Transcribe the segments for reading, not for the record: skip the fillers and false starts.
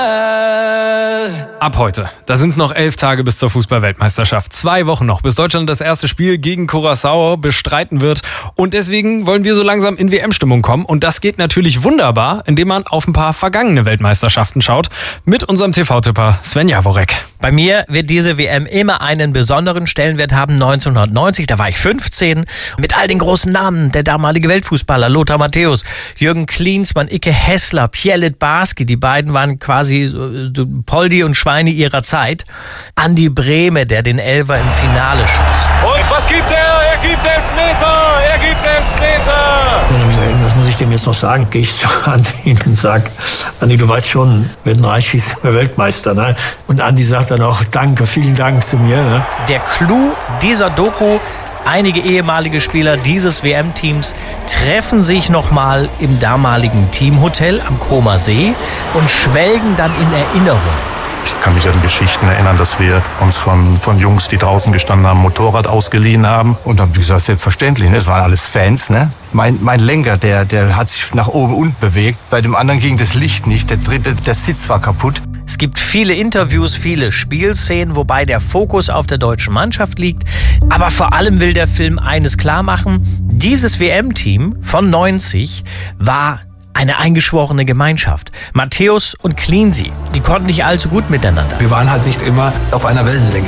Ab heute, da sind es noch 11 Tage bis zur Fußball-Weltmeisterschaft. 2 Wochen noch, bis Deutschland das erste Spiel gegen Curaçao bestreiten wird. Und deswegen wollen wir so langsam in WM-Stimmung kommen. Und das geht natürlich wunderbar, indem man auf ein paar vergangene Weltmeisterschaften schaut. Mit unserem TV-Tipper Sven Jaworek. Bei mir wird diese WM immer einen besonderen Stellenwert haben. 1990, da war ich 15. Mit all den großen Namen, der damalige Weltfußballer Lothar Matthäus, Jürgen Klinsmann, Icke Hässler, Pierre Littbarski. Die beiden waren quasi Poldi und Schweine ihrer Zeit. Andi Brehme, der den Elfer im Finale schoss. Und was gibt er? Er gibt Elfmeter! Er gibt Elfmeter! Und dann habe ich gesagt, was muss ich dem jetzt noch sagen? Gehe ich zu Andi und sage, Andi, du weißt schon, wenn Reich schießt, wir Weltmeister. Ne? Und Andi sagt dann auch, danke, vielen Dank zu mir. Ne? Der Clou dieser Doku: einige ehemalige Spieler dieses WM-Teams treffen sich nochmal im damaligen Teamhotel am Comer See und schwelgen dann in Erinnerung. Ich kann mich an Geschichten erinnern, dass wir uns von Jungs, die draußen gestanden haben, Motorrad ausgeliehen haben. Und dann, wie gesagt, selbstverständlich, ne? Das waren alles Fans, ne? Mein Lenker, der hat sich nach oben und bewegt. Bei dem anderen ging das Licht nicht. Der dritte, der Sitz war kaputt. Es gibt viele Interviews, viele Spielszenen, wobei der Fokus auf der deutschen Mannschaft liegt. Aber vor allem will der Film eines klar machen: Dieses WM-Team von 90 war eine eingeschworene Gemeinschaft. Matthäus und Cleansey, die konnten nicht allzu gut miteinander. Wir waren halt nicht immer auf einer Wellenlänge.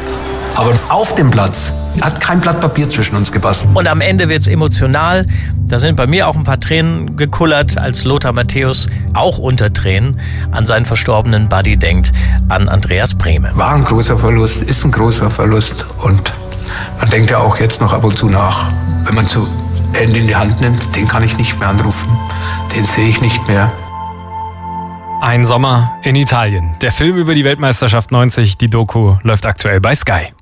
Aber auf dem Platz hat kein Blatt Papier zwischen uns gepasst. Und am Ende wird's emotional. Da sind bei mir auch ein paar Tränen gekullert, als Lothar Matthäus, auch unter Tränen, an seinen verstorbenen Buddy denkt, an Andreas Brehme. War ein großer Verlust, ist ein großer Verlust. Und man denkt ja auch jetzt noch ab und zu nach, wenn man so Hände in die Hand nimmt, den kann ich nicht mehr anrufen. Den sehe ich nicht mehr. Ein Sommer in Italien. Der Film über die Weltmeisterschaft 90, die Doku, läuft aktuell bei Sky.